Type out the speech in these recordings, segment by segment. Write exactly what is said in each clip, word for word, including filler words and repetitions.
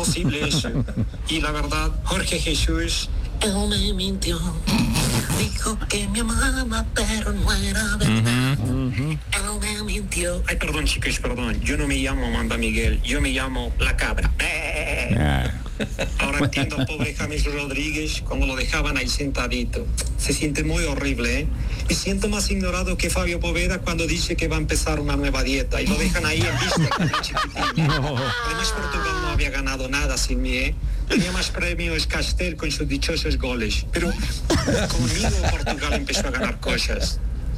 imposible eso. Y la verdad, Jorge Jesús, él me mintió. Dijo que me amaba, pero no era verdad. Uh-huh. Él me mintió. Ay, perdón, chicos, perdón. Yo no me llamo Amanda Miguel, yo me llamo La Cabra. Ah. Ahora entiendo al pobre James Rodríguez cuando lo dejaban ahí sentadito. Se siente muy horrible, ¿eh? Me siento más ignorado que Fabio Poveda cuando dice que va a empezar una nueva dieta y lo dejan ahí en vista con leche pequeña. No. Además, Portugal no había ganado nada sin mí, ¿eh? Tenía más premios Castel con sus dichosos goles. Pero conmigo Portugal empezó a ganar cosas.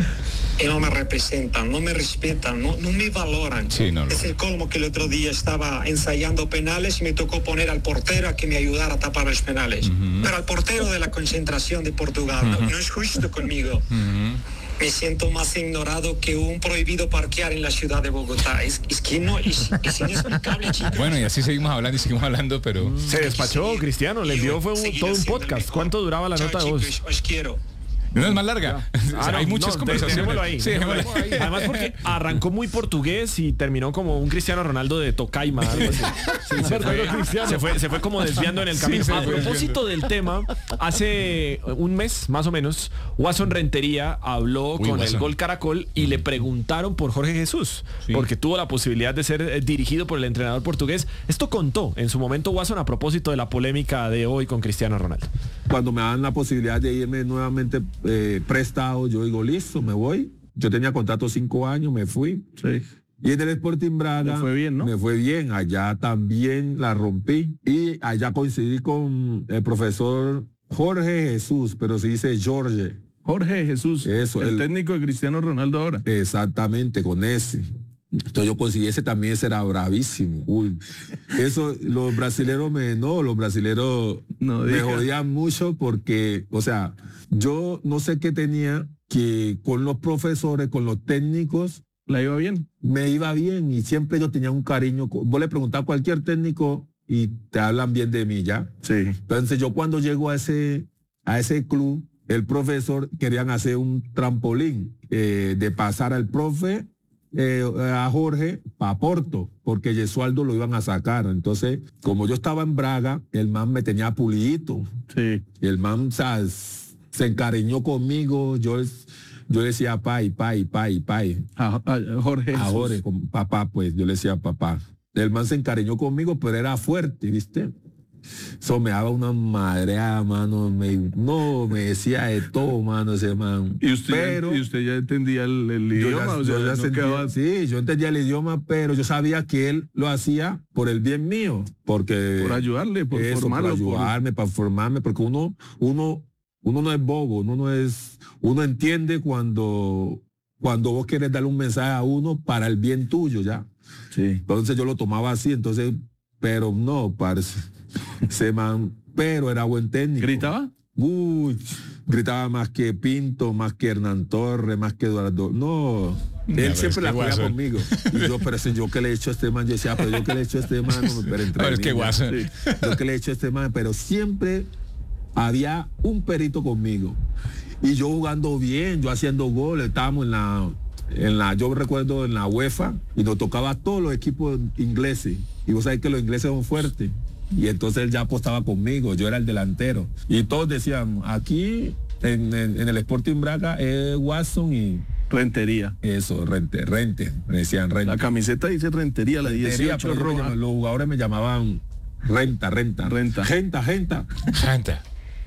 Y no me representan, no me respetan, no, no me valoran. Sí, no, no. Es el colmo que el otro día estaba ensayando penales y me tocó poner al portero a que me ayudara a tapar los penales. Uh-huh. Pero al portero de la concentración de Portugal, uh-huh. no, no es justo conmigo. Uh-huh. Me siento más ignorado que un prohibido parquear en la ciudad de Bogotá. Es, es que no, es, es inexplicable, chicos. Bueno, y así seguimos hablando y seguimos hablando, pero... Mm. Se despachó, sí, Cristiano, le envió fue un, todo un podcast. ¿Cuánto duraba la Chao, nota de voz? Chicos, os quiero. No es más larga. Ah, o sea, no, hay muchas no, conversaciones. Ahí, sí, ahí. Además porque arrancó muy portugués y terminó como un Cristiano Ronaldo de Tocaima. Algo así. Sí, se, fue, se, fue, se fue como desviando en el camino. Sí, a propósito del tema, hace un mes más o menos, Watson Rentería habló Uy, con Watson. el Gol Caracol y mm. le preguntaron por Jorge Jesús, sí. porque tuvo la posibilidad de ser eh, dirigido por el entrenador portugués. Esto contó en su momento Watson a propósito de la polémica de hoy con Cristiano Ronaldo. Cuando me dan la posibilidad de irme nuevamente eh, prestado, yo digo, listo, me voy. Yo tenía contrato cinco años, me fui. Sí. Y en el Sporting Braga me fue bien, ¿no? Me fue bien, allá también la rompí. Y allá coincidí con el profesor Jorge Jesús, pero se dice Jorge. Jorge Jesús, Eso, el, el técnico de Cristiano Ronaldo ahora. Exactamente, con ese. Entonces yo conseguí ese también, ese era bravísimo. Uy, eso, los brasileros me, no, los brasileros no, me jodían mucho porque, o sea, yo no sé qué tenía que con los profesores, con los técnicos, ¿la iba bien? Me iba bien y siempre yo tenía un cariño. Vos le preguntás a cualquier técnico y te hablan bien de mí, ¿ya? Sí. Entonces yo cuando llego a ese, a ese club, el profesor querían hacer un trampolín eh, de pasar al profe Eh, a Jorge para Porto, porque Gesualdo lo iban a sacar. Entonces, como yo estaba en Braga, el man me tenía pulidito. Sí. Y el man, o sea, se encariñó conmigo. Yo, yo le decía pai, pai, pai, pai. A, a Jorge. A Jorge, con papá, pues, yo le decía papá. El man se encariñó conmigo, pero era fuerte, ¿viste? Eso me daba una madreada, mano. Me, no, me decía de todo, mano, ese man. ¿Y usted, pero, ya, ¿y usted ya entendía el, el idioma? Ya, o sea, yo ya no sentía, quedaba... Sí, yo entendía el idioma, pero yo sabía que él lo hacía por el bien mío. Porque... Por ayudarle, por eso, formarlo. Por ayudarme, por... para formarme, porque uno, uno, uno no es bobo, uno no es... Uno entiende cuando, cuando vos querés darle un mensaje a uno para el bien tuyo, ya. Sí. Entonces yo lo tomaba así, entonces... Pero no, parece... Se man, pero era buen técnico. ¿Gritaba? Uy, gritaba más que Pinto, más que Hernán Torres, más que Eduardo. No, no él siempre la juega conmigo. Y yo, pero si yo que le he hecho a este man, yo decía, pero yo que le he hecho a este man, no, pero entre a ver, qué guaso. Sí, yo que le he hecho a este man, pero siempre había un perito conmigo. Y yo jugando bien, yo haciendo goles, estábamos en la, en la, yo recuerdo en la UEFA, y nos tocaba a todos los equipos ingleses. Y vos sabés que los ingleses son fuertes. Y entonces él ya apostaba conmigo, yo era el delantero. Y todos decían, aquí en, en, en el Sporting Braga es Watson y... Rentería. Eso, Rente, Rente, me decían Rente. La camiseta dice Rentería, la dieciocho roja. Los jugadores me llamaban Renta, Renta. Renta. Genta, Genta. Genta.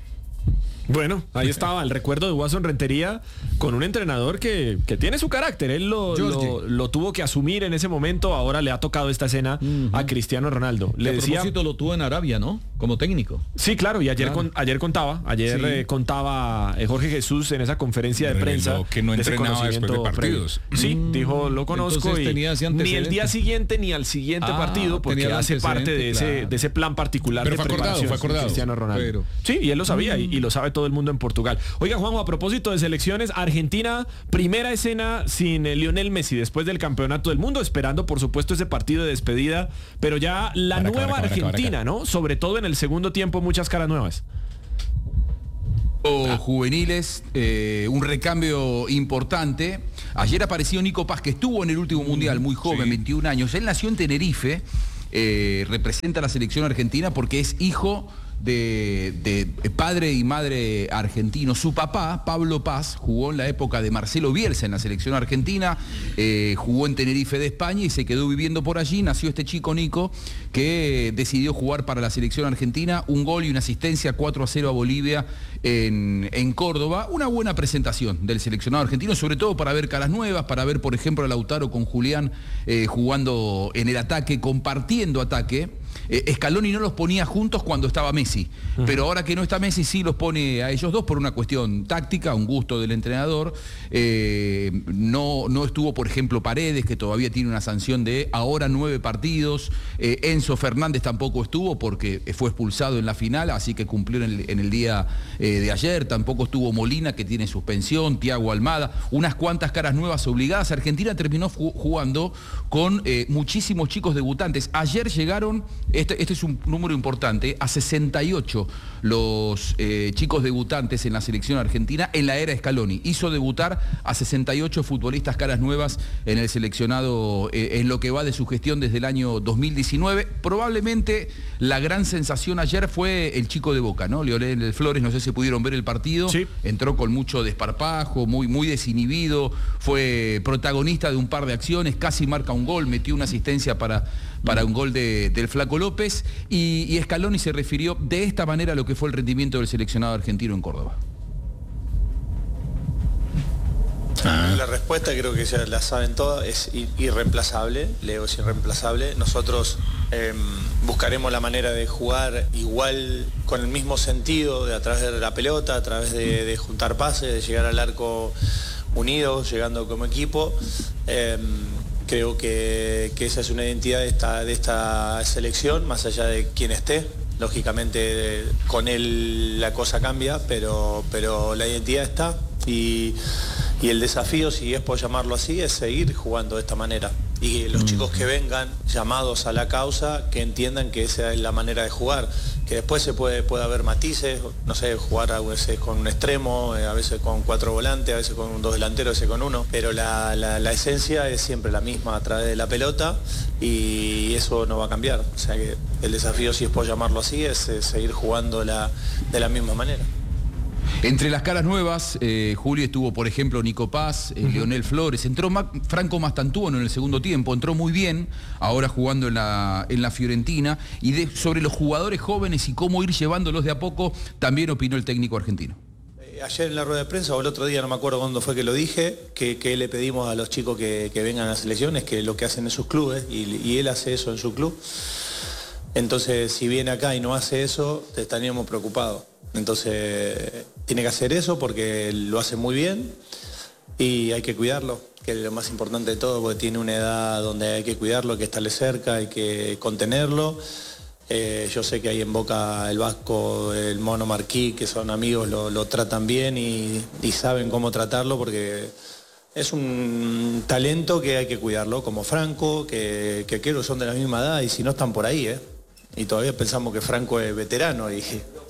Bueno, ahí estaba el recuerdo de Watson Rentería con un entrenador que, que tiene su carácter. Él lo, lo, lo tuvo que asumir en ese momento. Ahora le ha tocado esta escena uh-huh. a Cristiano Ronaldo. Le a decía, propósito lo tuvo en Arabia, ¿no? Como técnico. Sí, claro. Y ayer, claro. Con, ayer contaba, ayer sí. eh, contaba eh, Jorge Jesús en esa conferencia de Reveló prensa que no entrenaba de después de partidos. Previo. Sí, mm, dijo, lo conozco y ni el día siguiente ni al siguiente ah, partido, porque hace parte de, claro. ese, de ese plan particular Pero de fue preparación acordado, fue acordado. Cristiano Ronaldo. Pero... Sí, y él lo sabía mm. y, y lo sabe todo el mundo en Portugal. Oiga, Juanjo, a propósito de selecciones, Argentina, primera escena sin eh, Lionel Messi después del campeonato del mundo, esperando por supuesto ese partido de despedida, pero ya la para nueva acá, Argentina, acá, acá, acá. ¿no? Sobre todo en el segundo tiempo, muchas caras nuevas. O ah. juveniles, eh, un recambio importante. Ayer apareció Nico Paz, que estuvo en el último mundial, muy joven, sí. veintiún años. Él nació en Tenerife. eh, representa a la selección argentina porque es hijo De, de padre y madre argentino. Su papá, Pablo Paz, jugó en la época de Marcelo Bielsa en la selección argentina, eh, jugó en Tenerife de España y se quedó viviendo por allí. Nació este chico Nico que decidió jugar para la selección argentina, un gol y una asistencia cuatro a cero a Bolivia en, en Córdoba. Una buena presentación del seleccionado argentino, sobre todo para ver caras nuevas, para ver por ejemplo a Lautaro con Julián eh, jugando en el ataque, compartiendo ataque. Eh, Scaloni no los ponía juntos cuando estaba Messi, uh-huh. pero ahora que no está Messi sí los pone a ellos dos por una cuestión táctica, un gusto del entrenador. Eh, no, no estuvo, por ejemplo, Paredes, que todavía tiene una sanción de ahora nueve partidos. Eh, Enzo Fernández tampoco estuvo porque fue expulsado en la final, así que cumplió en el, en el día eh, de ayer. Tampoco estuvo Molina, que tiene suspensión, Thiago Almada, unas cuantas caras nuevas obligadas. Argentina terminó jugando con eh, muchísimos chicos debutantes. Ayer llegaron... Este, este es un número importante, a sesenta y ocho los eh, chicos debutantes en la selección argentina en la era Scaloni. Hizo debutar a sesenta y ocho futbolistas caras nuevas en el seleccionado eh, en lo que va de su gestión desde el año dos mil diecinueve. Probablemente la gran sensación ayer fue el chico de Boca, ¿no? Leonel Flores, no sé si pudieron ver el partido. Sí. Entró con mucho desparpajo, muy, muy desinhibido, fue protagonista de un par de acciones, casi marca un gol, metió una asistencia para, para un gol de, del Flaco López, y, y Scaloni se refirió de esta manera a lo que fue el rendimiento del seleccionado argentino en Córdoba. Ah. La respuesta creo que ya la saben todas, es irreemplazable. Leo es irreemplazable. Nosotros eh, buscaremos la manera de jugar igual, con el mismo sentido, de a través de la pelota, a través de, de juntar pases, de llegar al arco unidos, llegando como equipo. Eh, creo que, que esa es una identidad de esta, de esta selección, más allá de quién esté. Lógicamente con él la cosa cambia, pero, pero la identidad está, y, y el desafío, si es por llamarlo así, es seguir jugando de esta manera. Y los chicos que vengan llamados a la causa, que entiendan que esa es la manera de jugar, que después se puede, puede haber matices, no sé, jugar a veces con un extremo, a veces con cuatro volantes, a veces con dos delanteros, a veces con uno, pero la, la, la esencia es siempre la misma a través de la pelota, y eso no va a cambiar. O sea que el desafío, si es por llamarlo así, es, es seguir jugando la, de la misma manera. Entre las caras nuevas, eh, Julio, estuvo, por ejemplo, Nico Paz, eh, uh-huh. Leonel Flores, entró Ma- Franco Mastantuono en el segundo tiempo, entró muy bien, ahora jugando en la, en la Fiorentina, y de, sobre los jugadores jóvenes y cómo ir llevándolos de a poco, también opinó el técnico argentino. Eh, ayer en la rueda de prensa, o el otro día, no me acuerdo cuándo fue que lo dije, que, que le pedimos a los chicos que, que vengan a las selecciones, que lo que hacen en sus clubes, y, y él hace eso en su club. Entonces, si viene acá y no hace eso, estaríamos preocupados. Entonces, tiene que hacer eso porque lo hace muy bien y hay que cuidarlo, que es lo más importante de todo, porque tiene una edad donde hay que cuidarlo, hay que estarle cerca, hay que contenerlo. Eh, yo sé que ahí en Boca el Vasco, el Mono Marquí, que son amigos, lo, lo tratan bien y, y saben cómo tratarlo, porque es un talento que hay que cuidarlo, como Franco, que, que creo que son de la misma edad y si no están por ahí, ¿eh? Y todavía pensamos que Franco es veterano y...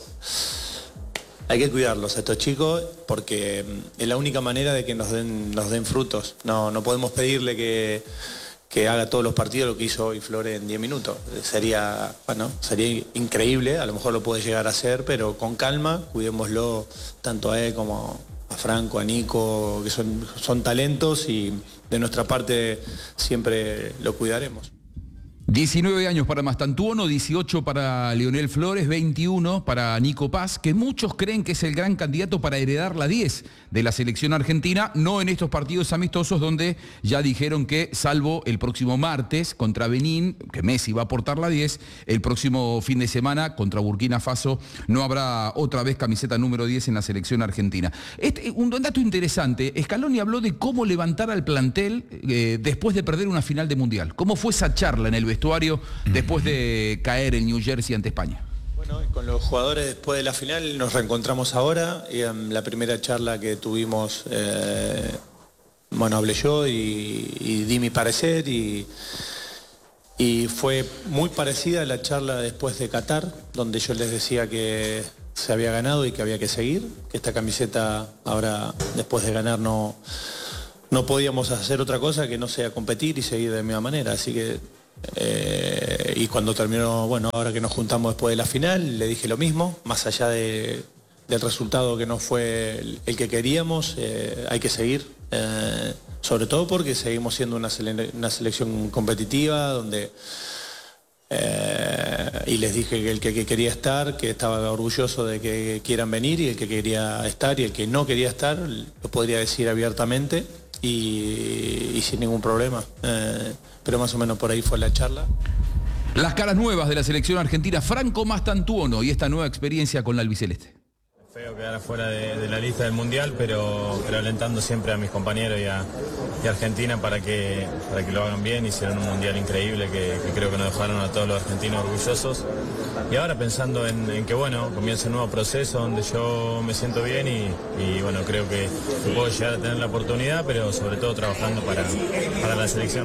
Hay que cuidarlos a estos chicos porque es la única manera de que nos den, nos den frutos. No, no podemos pedirle que, que haga todos los partidos lo que hizo hoy Flores en diez minutos. Sería, bueno, sería increíble, a lo mejor lo puede llegar a hacer, pero con calma, cuidémoslo tanto a él como a Franco, a Nico, que son, son talentos y de nuestra parte siempre lo cuidaremos. diecinueve años para Mastantuono, dieciocho para Leonel Flores, veintiuno para Nico Paz, que muchos creen que es el gran candidato para heredar la diez de la selección argentina, no en estos partidos amistosos donde ya dijeron que, salvo el próximo martes contra Benín, que Messi va a portar la diez, el próximo fin de semana contra Burkina Faso no habrá otra vez camiseta número diez en la selección argentina. Este, un dato interesante, Scaloni habló de cómo levantar al plantel eh, después de perder una final de Mundial. ¿Cómo fue esa charla en el vestuario después de caer en New Jersey ante España? Bueno, con los jugadores después de la final nos reencontramos ahora y en la primera charla que tuvimos, eh, bueno, hablé yo y, y di mi parecer y, y fue muy parecida a la charla después de Qatar, donde yo les decía que se había ganado y que había que seguir, que esta camiseta ahora, después de ganar, no, no podíamos hacer otra cosa que no sea competir y seguir de la misma manera, así que Eh, y cuando terminó, bueno, ahora que nos juntamos después de la final, le dije lo mismo, más allá de, del resultado que no fue el, el que queríamos, eh, hay que seguir, eh, sobre todo porque seguimos siendo una, sele una selección competitiva, donde eh, y les dije que el que, que quería estar, que estaba orgulloso de que quieran venir, y el que quería estar y el que no quería estar, lo podría decir abiertamente y, y sin ningún problema. Eh, pero más o menos por ahí fue la charla. Las caras nuevas de la selección argentina, Franco Mastantuono, y esta nueva experiencia con la albiceleste. Feo quedar afuera de, de la lista del Mundial, pero, pero alentando siempre a mis compañeros y a, y a Argentina para que, para que lo hagan bien. Hicieron un Mundial increíble que, que creo que nos dejaron a todos los argentinos orgullosos. Y ahora pensando en, en que, bueno, comienza un nuevo proceso donde yo me siento bien y, y bueno, creo que puedo llegar a tener la oportunidad, pero sobre todo trabajando para, para la selección.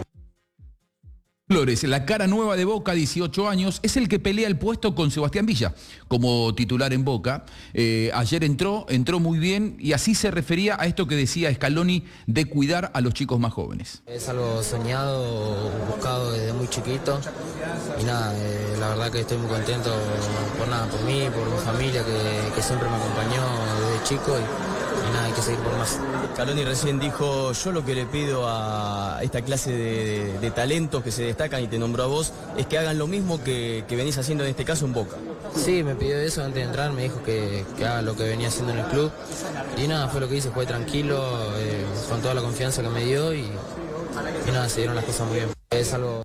Flores, la cara nueva de Boca, dieciocho años, es el que pelea el puesto con Sebastián Villa como titular en Boca. Eh, ayer entró, entró muy bien y así se refería a esto que decía Scaloni de cuidar a los chicos más jóvenes. Es algo soñado, buscado desde muy chiquito y nada, eh, la verdad que estoy muy contento por nada, por mí, por mi familia que, que siempre me acompañó desde chico y... Y nada, hay que seguir por más. Scaloni recién dijo, yo lo que le pido a esta clase de, de, de talentos que se destacan y te nombró a vos, es que hagan lo mismo que, que venís haciendo en este caso en Boca. Sí, me pidió eso antes de entrar, me dijo que, que haga lo que venía haciendo en el club. Y nada, fue lo que hice, fue tranquilo, eh, con toda la confianza que me dio y, y nada, se dieron las cosas muy bien. Es algo...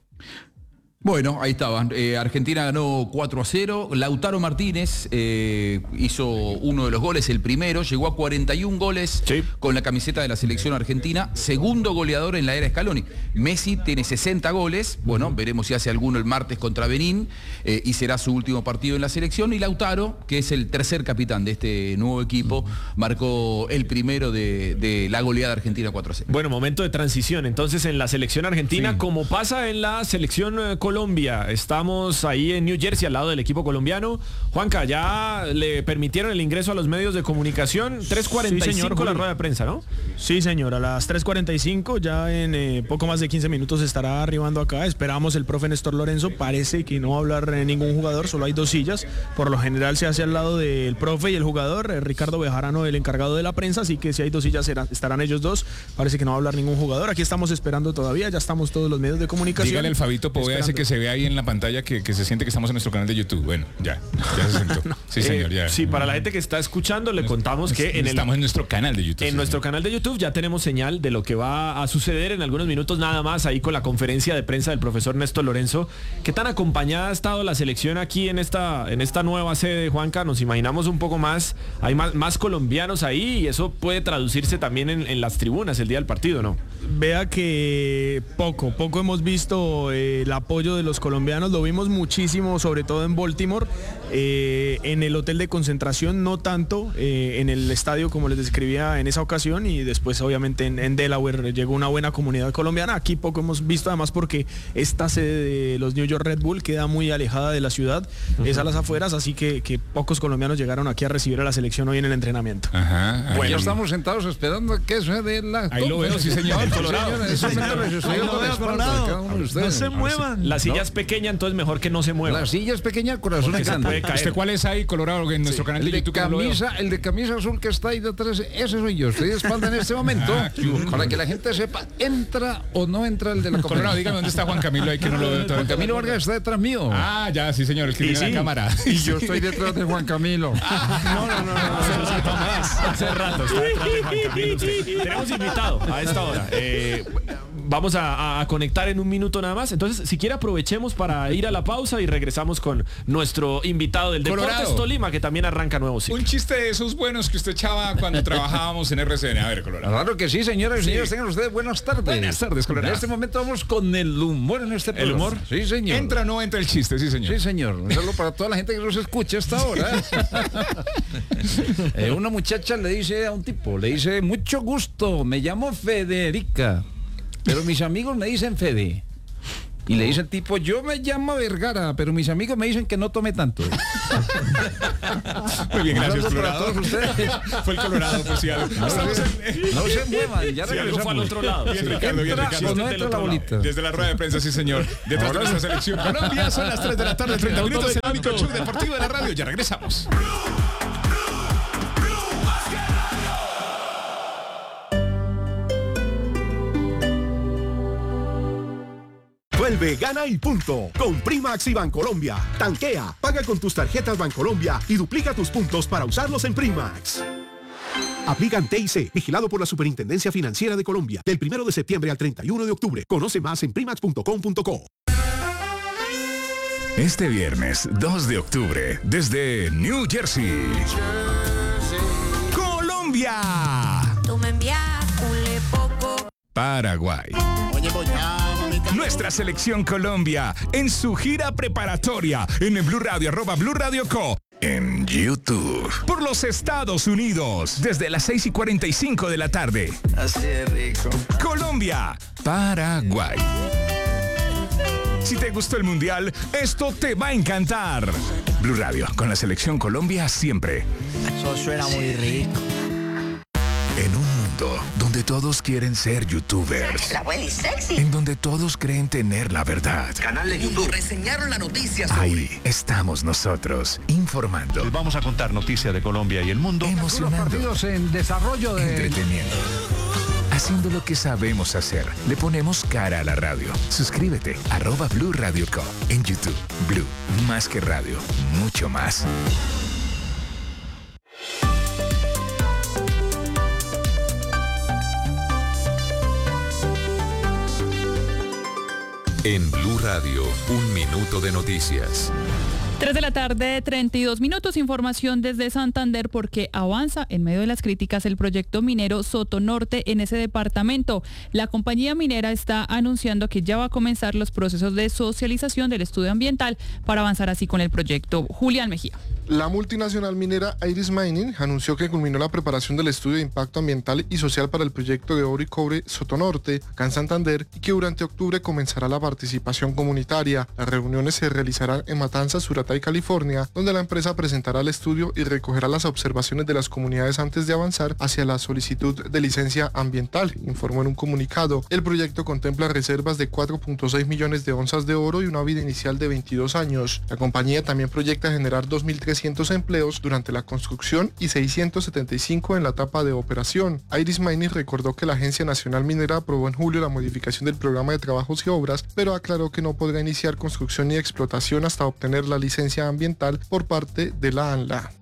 Bueno, ahí estaban. Eh, Argentina ganó cuatro a cero. Lautaro Martínez eh, hizo uno de los goles, el primero. Llegó a cuarenta y un goles sí. con la camiseta de la selección argentina. Segundo goleador en la era Scaloni. Messi tiene sesenta goles. Bueno, uh-huh. veremos si hace alguno el martes contra Benín. Eh, y será su último partido en la selección. Y Lautaro, que es el tercer capitán de este nuevo equipo, uh-huh. marcó el primero de, de la goleada argentina cuatro a cero. Bueno, momento de transición. Entonces, en la selección argentina, sí. como pasa en la selección eh, Colombia. Estamos ahí en New Jersey al lado del equipo colombiano. Juanca, ya le permitieron el ingreso a los medios de comunicación. tres cuarenta y cinco sí, señor, la rueda de prensa, ¿no? Sí, señor, a las tres cuarenta y cinco, ya en eh, poco más de quince minutos estará arribando acá. Esperamos el profe Néstor Lorenzo. Parece que no va a hablar eh, ningún jugador, solo hay dos sillas. Por lo general se hace al lado del profe y el jugador, eh, Ricardo Bejarano, el encargado de la prensa, así que si hay dos sillas serán, estarán ellos dos. Parece que no va a hablar ningún jugador. Aquí estamos esperando todavía, ya estamos todos los medios de comunicación. Dígale al Fabito Poveda ese que se ve ahí en la pantalla que, que se siente que estamos en nuestro canal de YouTube. Bueno, ya, ya se sentó. Sí, señor, ya. Eh, sí, para la gente que está escuchando, le contamos que en el, estamos en nuestro canal de YouTube. En señor. nuestro canal de YouTube ya tenemos señal de lo que va a suceder en algunos minutos nada más ahí con la conferencia de prensa del profesor Néstor Lorenzo. ¿Qué tan acompañada ha estado la selección aquí en esta, en esta nueva sede, Juanca? Nos imaginamos un poco más, hay más, más colombianos ahí y eso puede traducirse también en, en las tribunas el día del partido, ¿no? Vea que poco, poco hemos visto eh, el apoyo de los colombianos, lo vimos muchísimo, sobre todo en Baltimore, eh, en el hotel de concentración, no tanto eh, en el estadio como les describía en esa ocasión, y después obviamente en, en Delaware llegó una buena comunidad colombiana. Aquí poco hemos visto, además porque esta sede de los New York Red Bull queda muy alejada de la ciudad, uh-huh. es a las afueras, así que, que pocos colombianos llegaron aquí a recibir a la selección hoy en el entrenamiento. Ajá, bueno, estamos sentados esperando que se dé la... Ahí lo veo, sí señor. Colorado. No se muevan. La silla es pequeña, entonces mejor que no se mueva. La silla es pequeña, corazón es grande. ¿Usted cuál es ahí, Colorado, en nuestro sí. canal de, de YouTube? Camisa, el de camisa azul que está ahí detrás, ese soy yo. Estoy de espalda en este momento ah, para que la gente sepa, ¿entra o no entra el de la Colorado, dígame dónde está Juan Camilo ahí que no lo veo todavía. Juan Camilo Vargas está detrás mío. Ah, ya, sí señor, el que tiene sí. la cámara. Y yo estoy detrás de Juan Camilo. Ah, no, no, no, no, no, no, no más. Hace rato está detrás de Juan Camilo. Usted. Tenemos invitado a esta hora. Eh, vamos a, a conectar en un minuto nada más. Entonces, si quiere aprovechemos para ir a la pausa y regresamos con nuestro invitado del Deportes Colorado. Tolima, que también arranca nuevo ciclo. Un chiste de esos buenos que usted echaba cuando trabajábamos en R C N. A ver, Colorado. Claro que sí, señoras y sí. señores, tengan ustedes buenas tardes. Buenas tardes, Colorado. En este momento vamos con el humor en este programa. ¿El humor? Sí, señor. ¿Entra o no entra el chiste? Sí, señor. Sí, señor. Un saludo para toda la gente que nos escucha hasta ahora. eh, una muchacha le dice a un tipo, le dice, mucho gusto, me llamo Federica, pero mis amigos me dicen Fede. Y le dice el tipo, yo me llamo Vergara, pero mis amigos me dicen que no tome tanto. Muy bien, gracias, Colorado. Todos ustedes. Fue el Colorado, por si algo. No, Estamos en... no se muevan, ya Si algo regresamos. fue al otro lado. Bien, Ricardo, bien, Entra Ricardo. o no entra la bolita. Desde la rueda de prensa, sí, señor. Detrás de nuestra selección Colombia, son las tres de la tarde, treinta minutos, el único show deportivo de la radio. Ya regresamos. Vuelve, gana y punto. Con Primax y Bancolombia. Tanquea, paga con tus tarjetas Bancolombia y duplica tus puntos para usarlos en Primax. Aplican T I C, vigilado por la Superintendencia Financiera de Colombia. Del primero de septiembre al treinta y uno de octubre. Conoce más en primax punto com punto co. Este viernes dos de octubre, desde New Jersey, Colombia, Tú me envías un poco. Paraguay. Nuestra selección Colombia en su gira preparatoria en el Blue Radio, arroba Blue Radio Co. En YouTube. Por los Estados Unidos, desde las seis y cuarenta y cinco de la tarde. Así de rico. Colombia, Paraguay. Si te gustó el Mundial, esto te va a encantar. Blue Radio, con la selección Colombia siempre. Eso suena muy rico. En un mundo donde todos quieren ser youtubers. La abuela es sexy. En donde todos creen tener la verdad. Canal de YouTube. Reseñaron la noticia sobre... Ahí estamos nosotros, informando. Les vamos a contar noticias de Colombia y el mundo. Emocionando. Partidos en desarrollo de... Entreteniendo. Haciendo lo que sabemos hacer. Le ponemos cara a la radio. Suscríbete, arroba Blue Radio Co. En YouTube. Blue, más que radio, mucho más. En Blue Radio, un minuto de noticias. tres de la tarde, treinta y dos minutos. Información desde Santander porque avanza en medio de las críticas el proyecto minero Soto Norte en ese departamento. La compañía minera está anunciando que ya va a comenzar los procesos de socialización del estudio ambiental para avanzar así con el proyecto. Julián Mejía. La multinacional minera Iris Mining anunció que culminó la preparación del estudio de impacto ambiental y social para el proyecto de oro y cobre Soto Norte, acá en Santander, y que durante octubre comenzará la participación comunitaria. Las reuniones se realizarán en Matanzas, Suratay, California, donde la empresa presentará el estudio y recogerá las observaciones de las comunidades antes de avanzar hacia la solicitud de licencia ambiental, informó en un comunicado. El proyecto contempla reservas de cuatro punto seis millones de onzas de oro y una vida inicial de veintidós años. La compañía también proyecta generar dos mil trescientos empleos durante la construcción y seiscientos setenta y cinco en la etapa de operación. Iris Mining recordó que la Agencia Nacional Minera aprobó en julio la modificación del programa de trabajos y obras, pero aclaró que no podrá iniciar construcción ni explotación hasta obtener la licencia ambiental por parte de la ANLA.